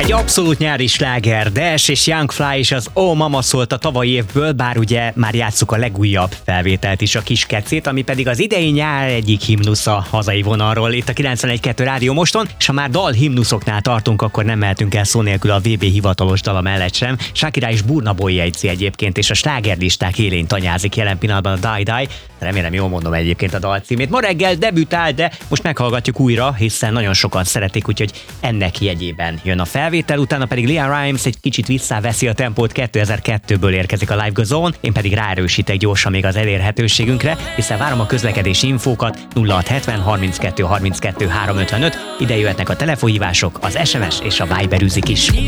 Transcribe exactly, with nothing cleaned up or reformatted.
Egy abszolút nyári sláger, Dash és Young Fly is az Oh Mama szólt a tavalyi évből, bár ugye már játsszuk a legújabb felvételt is, a kis kecét, ami pedig az idei nyár egyik himnusza hazai vonalról itt a kilencvenegy kettő Rádió Moston, és ha már dal himnuszoknál tartunk, akkor nem mehetünk el szó nélkül a vé bé hivatalos dala mellett sem. Shakira és Burna Boy jegyzi egyébként, és a slágerlisták élén tanyázik jelen pillanatban a Die Die. Remélem jól mondom egyébként a dal címét. Ma reggel debütál, de most meghallgatjuk újra, hiszen nagyon sokan szeretik, úgyhogy ennek jegyében jön a felvétel, utána pedig Leah Rimes egy kicsit visszaveszi a tempót, kétezer-kettőből érkezik a Live Goes On, én pedig ráerősítek gyorsan még az elérhetőségünkre, hiszen várom a közlekedési infókat nulla hat hetven harminckettő harminckettő háromszázötvenöt, ide jöhetnek a telefonhívások, az es em es és a Viber üzik is.